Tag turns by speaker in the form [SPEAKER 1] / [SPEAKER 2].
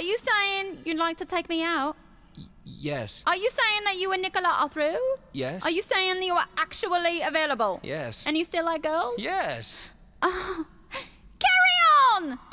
[SPEAKER 1] you saying you'd like to take me out?
[SPEAKER 2] Yes.
[SPEAKER 1] Are you saying that you and Nicola are through?
[SPEAKER 2] Yes.
[SPEAKER 1] Are you saying that you are actually available?
[SPEAKER 2] Yes.
[SPEAKER 1] And you still like girls?
[SPEAKER 2] Yes.
[SPEAKER 1] Carry on!